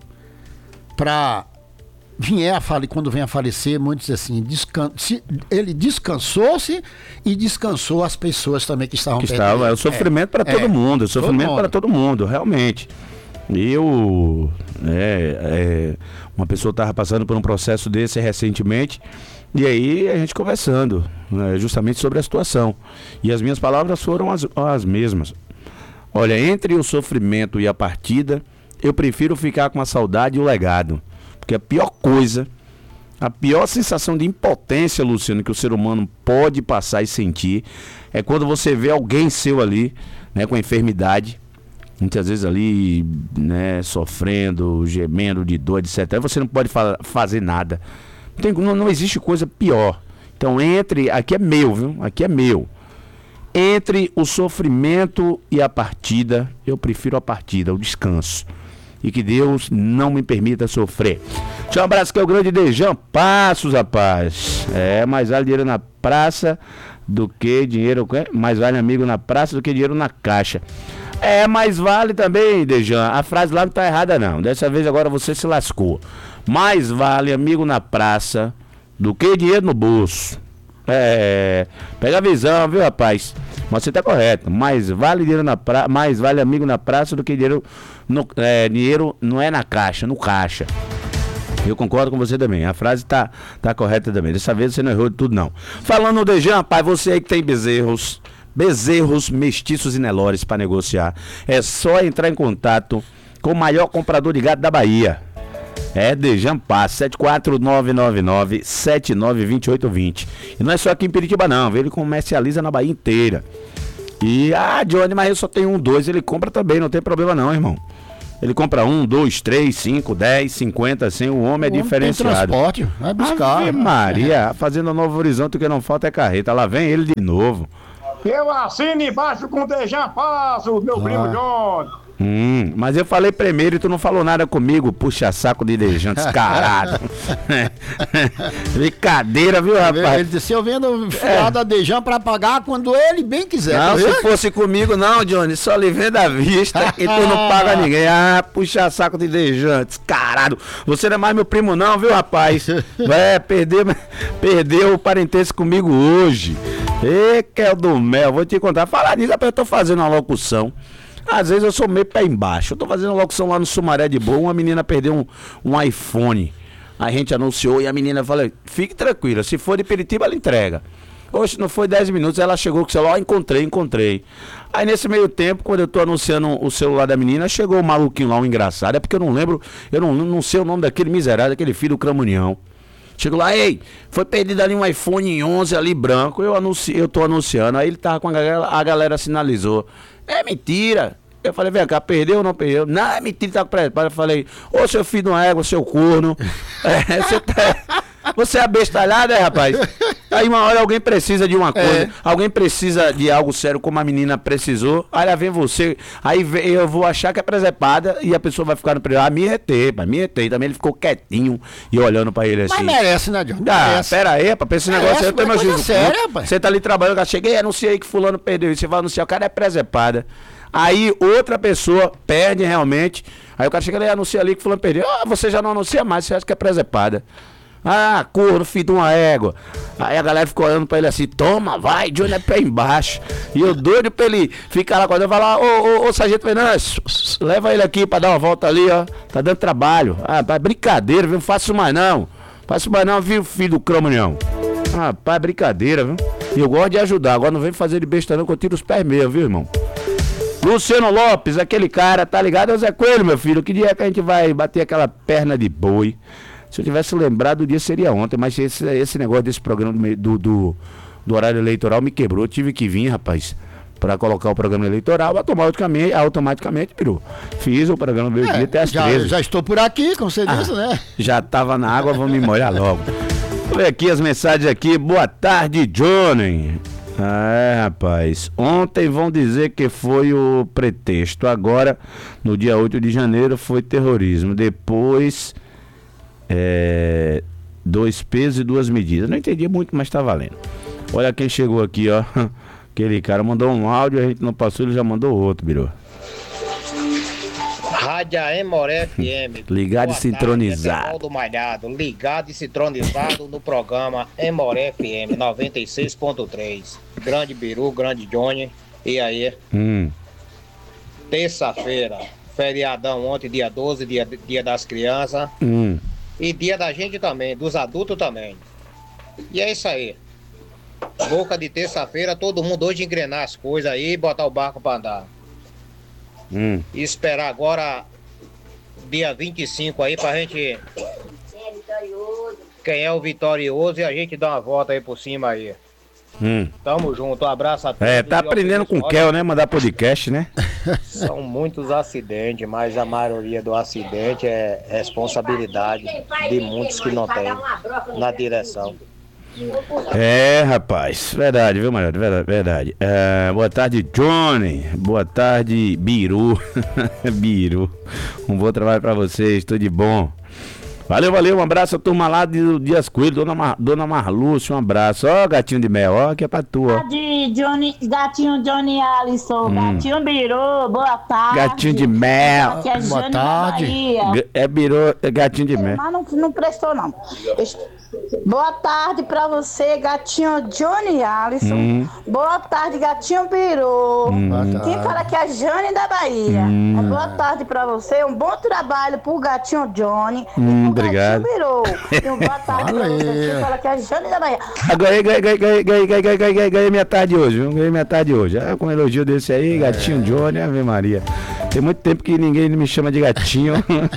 quando vem a falecer, muitos dizem assim, ele descansou-se e descansou as pessoas também que estavam perto dele. É o sofrimento para todo mundo, para todo mundo, realmente. Uma pessoa estava passando por um processo desse recentemente, e aí a gente conversando, né, justamente sobre a situação. E as minhas palavras foram as mesmas. Olha, entre o sofrimento e a partida, eu prefiro ficar com a saudade e o legado. Porque a pior coisa, a pior sensação de impotência, Luciano, que o ser humano pode passar e sentir, é quando você vê alguém seu ali, né, com enfermidade, muitas vezes ali, né, sofrendo, gemendo de dor, etc. Aí você não pode fazer nada. Não existe coisa pior. Então, aqui é meu, viu? Aqui é meu. Entre o sofrimento e a partida, eu prefiro a partida, o descanso. E que Deus não me permita sofrer. Deixa um abraço que é o grande Dejan Passos, rapaz. Mais vale dinheiro na praça do que dinheiro... Mais vale amigo na praça do que dinheiro na caixa. Mais vale também, Dejan. A frase lá não tá errada, não. Dessa vez agora você se lascou. Mais vale amigo na praça do que dinheiro no bolso. Pega a visão, viu, rapaz? Mas você tá correto. Mais vale amigo na praça do que dinheiro dinheiro não é na caixa, no caixa. Eu concordo com você também. A frase tá correta também. Dessa vez você não errou de tudo, não. Falando no Dejan, rapaz, você aí que tem bezerros, bezerros, mestiços e Nelores para negociar. É só entrar em contato com o maior comprador de gado da Bahia. É Dejan Paz, 74999-792820. E não é só aqui em Piritiba não, ele comercializa na Bahia inteira. E, Johnny, mas eu só tenho 1, 2, ele compra também, não tem problema não, irmão. Ele compra 1, 2, 3, 5, 10, 50, 100, o homem é diferenciado. Tem transporte, vai buscar. Ave Maria, fazendo Novo Horizonte, o que não falta é carreta, lá vem ele de novo. Eu assino embaixo com o Dejan Passo, meu primo Johnny. Mas eu falei primeiro e tu não falou nada comigo, puxa saco de Dejan, descarado. Brincadeira, viu, rapaz? Ele disse, eu vendo fiado a Dejan pra pagar quando ele bem quiser. Não, se fosse comigo não, Johnny, só lhe vendo à vista e tu não paga ninguém. Puxa saco de Dejan, descarado. Você não é mais meu primo não, viu, rapaz? Perdeu o parentesco comigo hoje. Que é o do mel, vou te contar. Falar nisso, eu tô fazendo uma locução. Às vezes eu sou meio pé embaixo. Eu tô fazendo uma locução lá no Sumaré de Boa. Uma menina perdeu um iPhone. A gente anunciou e a menina falou: fique tranquila, se for de Piritiba ela entrega. Hoje não foi 10 minutos, ela chegou com o celular, encontrei. Aí nesse meio tempo, quando eu tô anunciando o celular da menina, chegou o maluquinho lá, um engraçado. É porque eu não lembro, eu não sei o nome daquele miserável, daquele filho do Cramunião. Chegou lá, foi perdido ali um iPhone 11 ali branco, eu tô anunciando, aí ele tava com a galera sinalizou. É mentira. Eu falei, vem cá, perdeu ou não perdeu? Não, é mentira, tá com preparo. Eu falei, ô seu filho de uma égua, seu corno. Você é abestalhado, rapaz? Aí uma hora alguém precisa de uma coisa, alguém precisa de algo sério como a menina precisou, aí lá vem você, aí eu vou achar que é presepada e a pessoa vai ficar no privado. Me retei. Também ele ficou quietinho e olhando pra ele assim. Mas merece, né, John? Pera aí, rapaz, pra esse negócio aí eu tenho meu juízo. Rapaz. Você tá ali trabalhando, eu cheguei, anunciei que fulano perdeu isso, você vai anunciar, o cara é presepada. Aí outra pessoa perde realmente, aí o cara chega ali e anuncia ali que fulano perdeu. Você já não anuncia mais, você acha que é presepada. Corno, filho de uma égua. Aí a galera ficou olhando pra ele assim, toma, vai, Johnny é pé embaixo. E eu doido pra ele ficar lá, quando eu falar, ô sargento Fernandes, leva ele aqui pra dar uma volta ali, ó. Tá dando trabalho. Brincadeira, viu? Não faço mais não, viu, filho do Cramunião. Rapaz, brincadeira, viu? E eu gosto de ajudar, agora não vem fazer de besta não, que eu tiro os pés meus, viu, irmão? Luciano Lopes, aquele cara, tá ligado? É o Zé Coelho, meu filho. Que dia é que a gente vai bater aquela perna de boi? Se eu tivesse lembrado, o dia seria ontem, mas esse negócio desse programa do horário eleitoral me quebrou. Eu tive que vir, rapaz, para colocar o programa eleitoral, automaticamente virou. Fiz o programa do meio-dia até às 13. Já estou por aqui, como você disse, né? Já tava na água, vamos me molhar logo. Vou ler aqui as mensagens aqui. Boa tarde, Johnny. Rapaz, ontem vão dizer que foi o pretexto, agora no dia 8 de janeiro foi terrorismo, depois 2 pesos e 2 medidas. Não entendi muito, mas tá valendo. Olha quem chegou aqui, ó. Aquele cara mandou um áudio, a gente não passou, ele já mandou outro, birô. Rádio Emoré FM. Ligado e sintonizado. Do Malhado, ligado e sintonizado no programa Emoré FM 96.3. Grande Biru, grande Johnny. E aí? Terça-feira, feriadão ontem, dia 12, dia das crianças. E dia da gente também, dos adultos também. E é isso aí. Boca de terça-feira, todo mundo hoje engrenar as coisas aí e botar o barco pra andar. E esperar agora dia 25 aí pra gente. Quem é o vitorioso e a gente dá uma volta aí por cima aí. Tamo junto, um abraço a todos. Tá aprendendo com o Kel, né? Mandar podcast, né? São muitos acidentes, mas a maioria do acidente é responsabilidade de muitos que não tem na direção. Rapaz, verdade, viu, Maria? Verdade. Boa tarde, Johnny. Boa tarde, Biru. Biru. Um bom trabalho pra vocês, tudo de bom. Valeu, um abraço a turma lá do Dias Coelho, Dona Marlúcia, um abraço. Ó, gatinho de mel, ó, que é pra tu, ó. Gatinho Johnny Alisson, gatinho Biru, boa tarde. Gatinho de mel. Aqui é boa tarde. Bahia. Biru, gatinho de mel. Mas não prestou, não. Boa tarde pra você, gatinho Johnny Alisson. Boa tarde, gatinho Biru. Quem fala aqui é a Jane da Bahia. Boa tarde pra você, um bom trabalho pro gatinho Johnny e pro obrigado. gatinho Biru. E uma boa tarde pra você, quem fala aqui é a Jane da Bahia. Ganhei minha tarde hoje, viu? Ganhei minha tarde hoje. Com um elogio desse aí, gatinho Johnny, Ave Maria. Tem muito tempo que ninguém me chama de gatinho.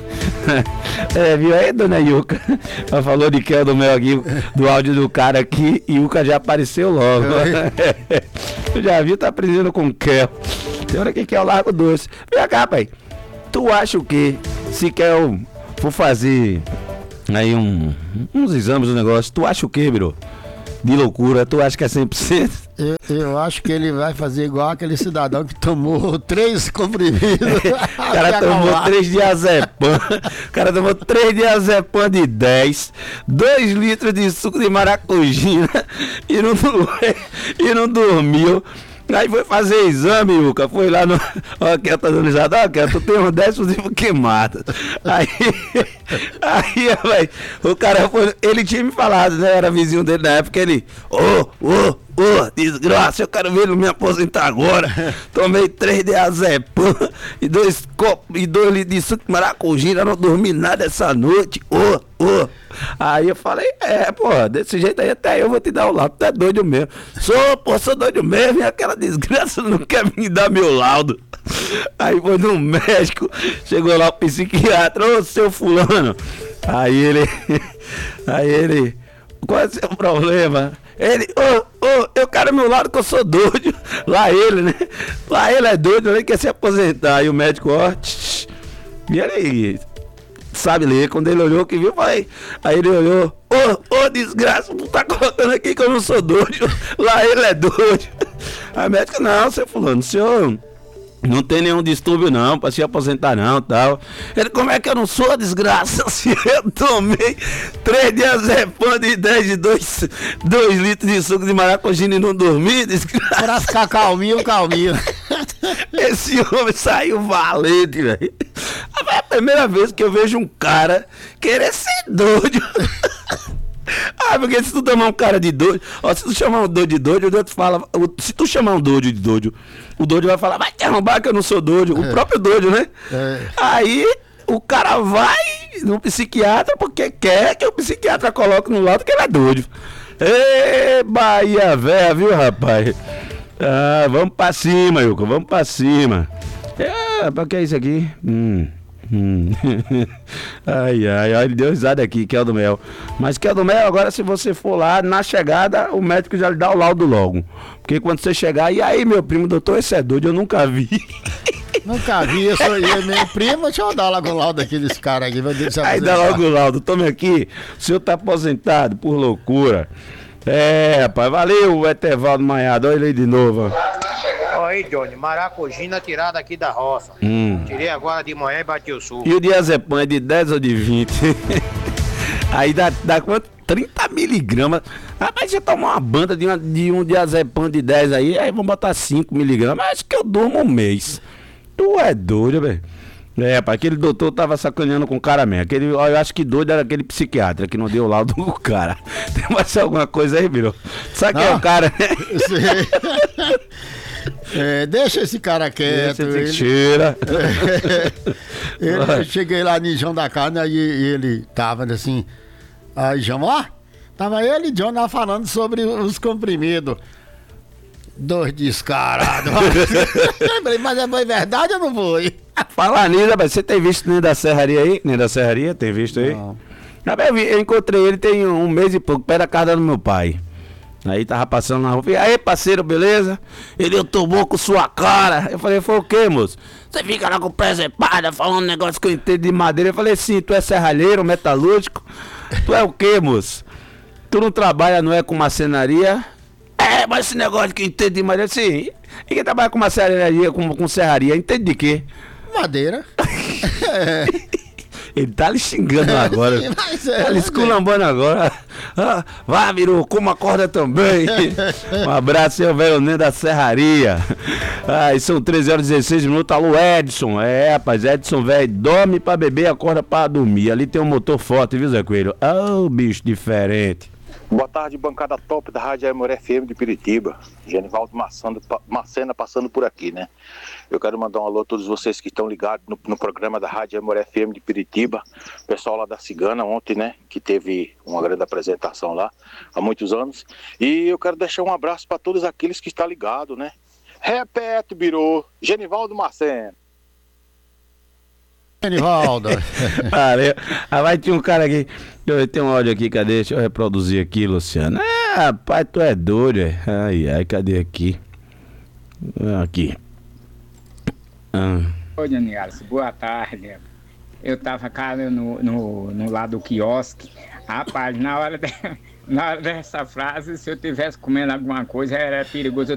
Viu aí, dona Yuka? Ela falou de Kel do Mel aqui, do áudio do cara aqui, e Yuka já apareceu logo. Tu já viu, tá aprendendo com Kel. Tem hora que quer o Largo Doce. Vem cá, pai. Tu acha o quê? Se Kel for fazer aí uns exames do negócio, tu acha o quê, bro? De loucura, tu acha que é 100%? Eu acho que ele vai fazer igual aquele cidadão que tomou 3 comprimidos. O cara tomou 3 diazepam. O cara tomou 3 diazepam de 10, 2 litros de suco de maracujina e não dormiu. Aí foi fazer exame, Yuka. Foi lá no. Ó, Kel tá dando risada. Ó, Kel, tu tem um 10 queimado. Aí, velho, o cara foi. Ele tinha me falado, né? Era vizinho dele na época. Ele. Desgraça, eu quero ver ele me aposentar agora. Tomei 3 diazepam e 2 litros de suco de maracujina. Não dormi nada essa noite. Aí eu falei, desse jeito aí até eu vou te dar o laudo. Tu é doido mesmo. Sou doido mesmo. E aquela desgraça não quer me dar meu laudo. Aí foi no médico, chegou lá o psiquiatra, ô seu fulano. Aí ele, qual é o seu problema? Ele, eu quero meu laudo que eu sou doido. Lá ele é doido, ele quer se aposentar. Aí o médico, e ele sabe ler, quando ele olhou que viu, aí ele olhou, desgraça, tu tá colocando aqui que eu não sou doido. Lá ele é doido. Aí o médico, não, seu fulano, o senhor não tem nenhum distúrbio não, pra se aposentar não, tal. Ele, como é que eu não sou, desgraça, se eu tomei 3 diazepam de 10 de 2 litros de suco de maracujina e não dormi, desgraça. Pra ficar calminho. Esse homem saiu valente, velho. É a primeira vez que eu vejo um cara querer ser doido. Porque se tu tomar um cara de doido, se tu chamar um doido de doido, o doido fala, se tu chamar um doido de doido, o doido vai falar, vai te arrombar que eu não sou doido, o próprio doido, né? Aí o cara vai no psiquiatra porque quer que o psiquiatra coloque no laudo que ele é doido. Ê, Bahia velha, viu, rapaz? Vamos pra cima, Yuka, vamos pra cima. Pra que é isso aqui? Ele deu risada aqui, Kel do Mel. Mas Kel do Mel, agora se você for lá, na chegada, o médico já lhe dá o laudo logo. Porque quando você chegar, e aí meu primo, doutor, esse é doido, eu nunca vi. Nunca vi, eu sou meu primo, deixa eu dar logo o laudo daqueles caras aqui. Aí dá logo o laudo, tome aqui, o senhor tá aposentado por loucura. Rapaz, valeu o Etevaldo Maiado, olha ele aí de novo. Olha aí, Johnny, maracujina tirada aqui da roça. Tirei agora de manhã e bati o suco. E o diazepam é de 10 ou de 20? Aí dá quanto? 30 miligramas. Mas você tomar uma banda de um diazepam de 10 aí vamos botar 5 miligramas. Acho que eu durmo um mês. Tu é doido, velho. Rapaz, aquele doutor tava sacaneando com o cara mesmo. Eu acho que doido era aquele psiquiatra que não deu o laudo do cara. Tem mais alguma coisa aí, Biro? Sabe quem é o cara, né? Deixa esse cara quieto. Cheira. Eu cheguei lá em João da Carne e ele tava assim. Aí, João, tava ele e John lá falando sobre os comprimidos. 2 descarados. Mas foi verdade ou não foi? Falar nisso, rapaz, você tem visto nem da serraria aí? Nem da serraria? Tem visto aí? Não. Eu encontrei ele tem um mês e pouco, perto da casa do meu pai. Aí tava passando na rua, falei, aí parceiro, beleza? Ele, eu tô bom com sua cara. Eu falei, foi o quê, moço? Você fica lá com o pé zepada, falando um negócio que eu entendo de madeira. Eu falei, sim, tu é serralheiro, metalúrgico? Tu é o quê, moço? Tu não trabalha, não é com marcenaria? Mas esse negócio que eu entendo de madeira, sim. E quem trabalha com marcenaria, com serraria, entende de quê? Madeira. Ele tá lhe xingando agora. Tá lhe esculambando agora. Vai, Biru, como acorda também. Um abraço aí, o velho Nê da Serraria. E são 13h16. Alô, Edson. Rapaz, Edson, velho, dorme pra beber e acorda pra dormir. Ali tem um motor forte, viu, Zé Coelho? Bicho diferente. Boa tarde, bancada top da Rádio Aimoré FM de Piritiba. Genivaldo Macena passando por aqui, né? Eu quero mandar um alô a todos vocês que estão ligados no programa da Rádio Aimoré FM de Piritiba. Pessoal lá da Cigana ontem, né? Que teve uma grande apresentação lá há muitos anos. E eu quero deixar um abraço para todos aqueles que estão ligados, né? Repete, Biru. Genivaldo Macena. Genivaldo. Valeu. Vai ter um cara aqui. Tem um áudio aqui, cadê? Deixa eu reproduzir aqui, Luciano. Rapaz, tu é doido, é? Ai, cadê aqui? Aqui. Oi, Daniels, boa tarde. Eu tava, cara, no lado do quiosque. Rapaz, na hora dessa frase, se eu tivesse comendo alguma coisa, era perigoso.